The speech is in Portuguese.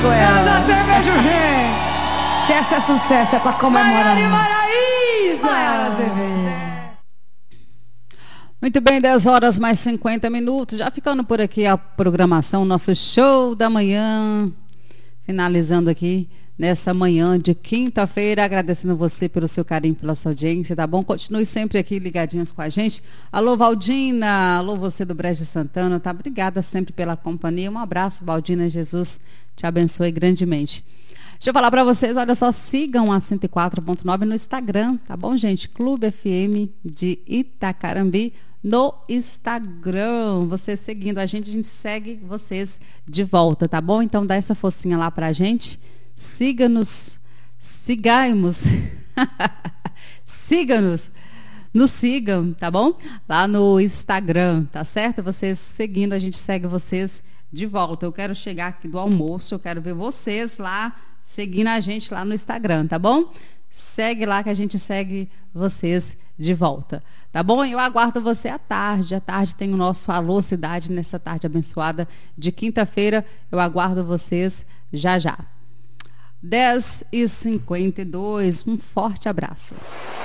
Goiás. Cerveja, gente. Que essa é sucesso, é pra comemorar. Maiara Muito bem, 10 horas mais 50 minutos. Já ficando por aqui a programação, nosso show da manhã. Finalizando aqui nessa manhã de quinta-feira, agradecendo você pelo seu carinho, pela sua audiência, tá bom? Continue sempre aqui ligadinhos com a gente. Alô, Valdina, alô, você do Brejo de Santana, tá? Obrigada sempre pela companhia. Um abraço, Valdina, Jesus te abençoe grandemente. Deixa eu falar para vocês, olha só, sigam a 104.9 no Instagram, tá bom, gente? Clube FM de Itacarambi no Instagram. Você seguindo a gente segue vocês de volta, tá bom? Então dá essa focinha lá pra gente. Siga-nos, sigamos, siga-nos, nos sigam, tá bom? Lá no Instagram, tá certo? Vocês seguindo, a gente segue vocês de volta. Eu quero chegar aqui do almoço, eu quero ver vocês lá, seguindo a gente lá no Instagram, tá bom? Segue lá que a gente segue vocês de volta, tá bom? Eu aguardo você à tarde. À tarde tem o nosso Alô Cidade, nessa tarde abençoada de quinta-feira. Eu aguardo vocês já já. 10h52, um forte abraço.